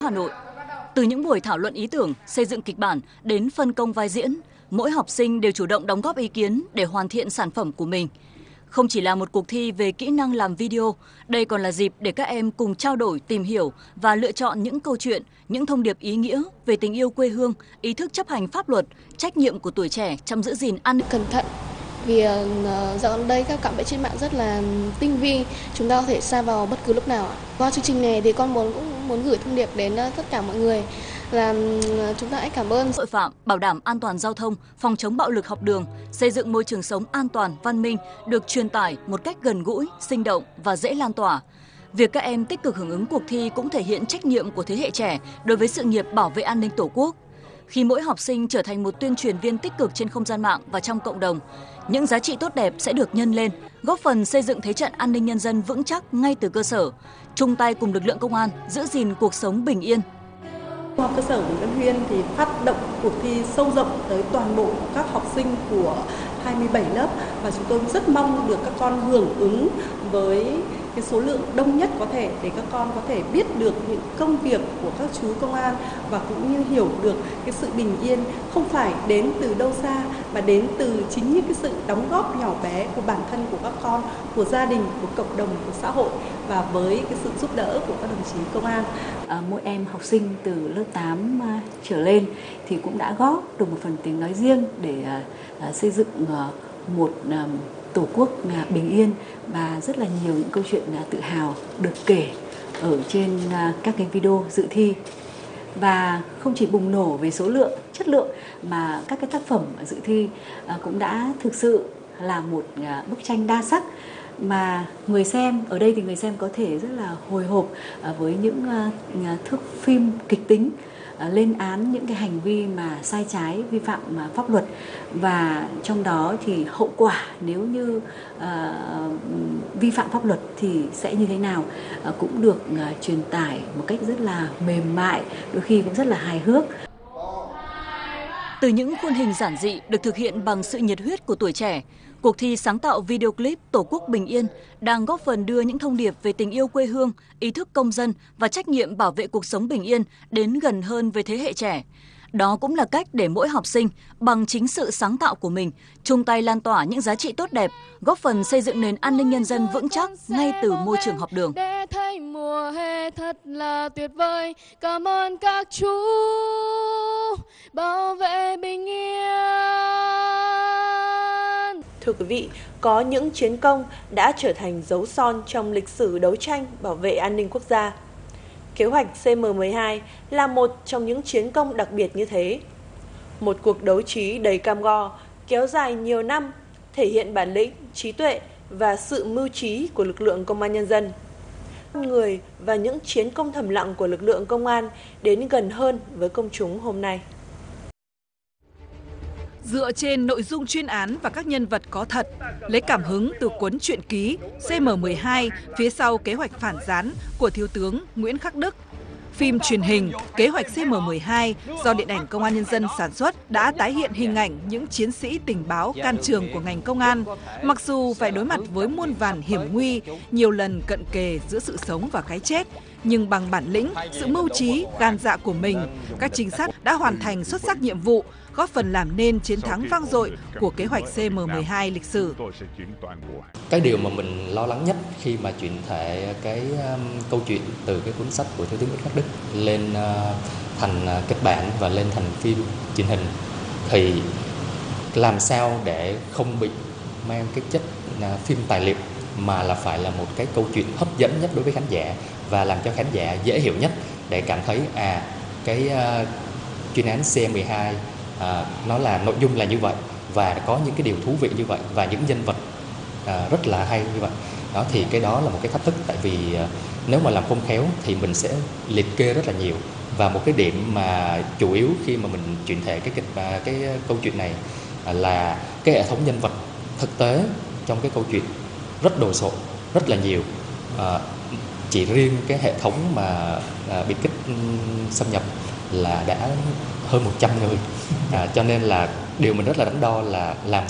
Hà Nội. Từ những buổi thảo luận ý tưởng, xây dựng kịch bản đến phân công vai diễn, mỗi học sinh đều chủ động đóng góp ý kiến để hoàn thiện sản phẩm của mình. Không chỉ là một cuộc thi về kỹ năng làm video, đây còn là dịp để các em cùng trao đổi, tìm hiểu và lựa chọn những câu chuyện, những thông điệp ý nghĩa về tình yêu quê hương, ý thức chấp hành pháp luật, trách nhiệm của tuổi trẻ trong giữ gìn an ninh. Cẩn thận, vì dạo gần đây các cạm bẫy trên mạng rất là tinh vi, chúng ta có thể sa vào bất cứ lúc nào. Qua chương trình này thì con cũng muốn gửi thông điệp đến tất cả mọi người là chúng ta hãy cảm ơn Tội phạm, bảo đảm an toàn giao thông, phòng chống bạo lực học đường, xây dựng môi trường sống an toàn, văn minh được truyền tải một cách gần gũi, sinh động và dễ lan tỏa. Việc các em tích cực hưởng ứng cuộc thi cũng thể hiện trách nhiệm của thế hệ trẻ đối với sự nghiệp bảo vệ an ninh Tổ quốc. Khi mỗi học sinh trở thành một tuyên truyền viên tích cực trên không gian mạng và trong cộng đồng, những giá trị tốt đẹp sẽ được nhân lên, góp phần xây dựng thế trận an ninh nhân dân vững chắc ngay từ cơ sở, chung tay cùng lực lượng công an giữ gìn cuộc sống bình yên. Trung học cơ sở Bùi Văn Huyên thì phát động cuộc thi sâu rộng tới toàn bộ các học sinh của 27 lớp và chúng tôi rất mong được các con hưởng ứng với cái số lượng đông nhất có thể để các con có thể biết được những công việc của các chú công an và cũng như hiểu được cái sự bình yên không phải đến từ đâu xa mà đến từ chính những cái sự đóng góp nhỏ bé của bản thân của các con, của gia đình, của cộng đồng, của xã hội và với cái sự giúp đỡ của các đồng chí công an. Mỗi em học sinh từ lớp 8 trở lên thì cũng đã góp được một phần tiếng nói riêng để xây dựng một Tổ quốc bình yên và rất là nhiều những câu chuyện tự hào được kể ở trên các cái video dự thi. Và không chỉ bùng nổ về số lượng, chất lượng mà các cái tác phẩm dự thi cũng đã thực sự là một bức tranh đa sắc mà người xem, ở đây thì người xem có thể rất là hồi hộp với những thước phim kịch tính lên án những cái hành vi mà sai trái, vi phạm pháp luật và trong đó thì hậu quả nếu như vi phạm pháp luật thì sẽ như thế nào cũng được truyền tải một cách rất là mềm mại, đôi khi cũng rất là hài hước. Từ những khuôn hình giản dị được thực hiện bằng sự nhiệt huyết của tuổi trẻ, cuộc thi sáng tạo video clip Tổ quốc bình yên đang góp phần đưa những thông điệp về tình yêu quê hương, ý thức công dân và trách nhiệm bảo vệ cuộc sống bình yên đến gần hơn với thế hệ trẻ. Đó cũng là cách để mỗi học sinh, bằng chính sự sáng tạo của mình, chung tay lan tỏa những giá trị tốt đẹp, góp phần xây dựng nền an ninh nhân dân vững chắc ngay từ môi trường học đường. Để thấy mùa hè thật là tuyệt vời, cảm ơn các chú bảo vệ bình yên. Thưa quý vị, có những chiến công đã trở thành dấu son trong lịch sử đấu tranh bảo vệ an ninh quốc gia. Kế hoạch CM12 là một trong những chiến công đặc biệt như thế. Một cuộc đấu trí đầy cam go, kéo dài nhiều năm, thể hiện bản lĩnh, trí tuệ và sự mưu trí của lực lượng công an nhân dân. Người và những chiến công thầm lặng của lực lượng công an đến gần hơn với công chúng hôm nay. Dựa trên nội dung chuyên án và các nhân vật có thật, lấy cảm hứng từ cuốn truyện ký CM12 phía sau kế hoạch phản gián của Thiếu tướng Nguyễn Khắc Đức. Phim truyền hình Kế hoạch CM12 do Điện ảnh Công an Nhân dân sản xuất đã tái hiện hình ảnh những chiến sĩ tình báo can trường của ngành công an. Mặc dù phải đối mặt với muôn vàn hiểm nguy, nhiều lần cận kề giữa sự sống và cái chết, nhưng bằng bản lĩnh, sự mưu trí, gan dạ của mình, các trinh sát đã hoàn thành xuất sắc nhiệm vụ, góp phần làm nên chiến thắng vang dội của kế hoạch CM12 lịch sử. Cái điều mà mình lo lắng nhất khi mà chuyển thể cái câu chuyện từ cái cuốn sách của Thiếu tướng Nguyễn Khắc Đức lên thành kịch bản và lên thành phim truyền hình thì làm sao để không bị mang cái chất phim tài liệu mà là phải là một cái câu chuyện hấp dẫn nhất đối với khán giả và làm cho khán giả dễ hiểu nhất để cảm thấy cái chuyên án CM12 nó là nội dung là như vậy và có những cái điều thú vị như vậy và những nhân vật rất là hay như vậy. Đó thì cái đó là một cái thách thức, tại vì nếu mà làm không khéo thì mình sẽ liệt kê rất là nhiều. Và một cái điểm mà chủ yếu khi mà mình chuyển thể cái câu chuyện này là cái hệ thống nhân vật thực tế trong cái câu chuyện rất đồ sộ, rất là nhiều. Chỉ riêng cái hệ thống mà biệt kích xâm nhập là đã hơn 100 người, cho nên là điều mình rất là đắn đo là làm